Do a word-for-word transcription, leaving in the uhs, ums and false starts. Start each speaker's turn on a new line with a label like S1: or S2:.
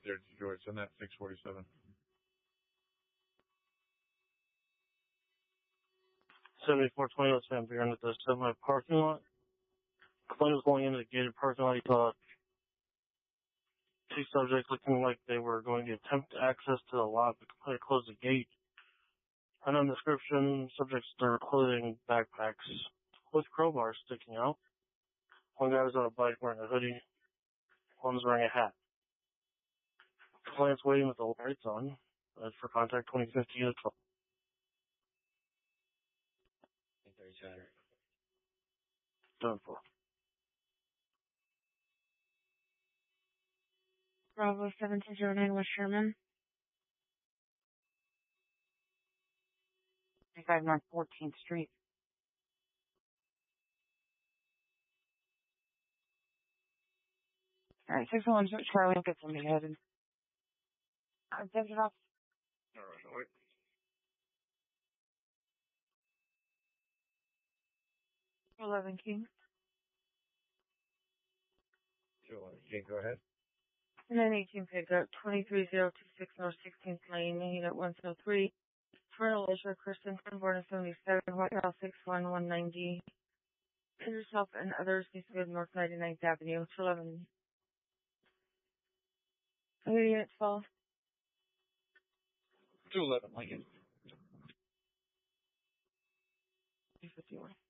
S1: there, George. Send that six forty-seven.
S2: seventy-four twenty was Van Buren at the semi parking lot. Clint was going into the gated parking lot. He saw two subjects looking like they were going to attempt access to the lot, but completely closed the gate. Unknown description, subjects are clothing backpacks with crowbars sticking out. One guy was on a bike wearing a hoodie. One's wearing a hat. Client's waiting with the lights on. Uh, for contact twenty fifty to twelve. Done for.
S3: Bravo seven two zero nine West Sherman. twenty-five North fourteenth Street. Alright, six one one Charlie, get somebody headed. I've sent it off.
S1: Alright, wait.
S3: eleven King.
S1: eleven King, go ahead.
S3: And then eighteen pickup, twenty-three zero two six North sixteenth Lane, Unit one oh three. Fernal Israel Christensen, born in seventy-seven, White House six one one ninety. Yourself and others needs to go to North ninety-ninth Avenue, to eleven. How many units fall?
S1: two eleven, Lincoln.
S3: two fifty-one.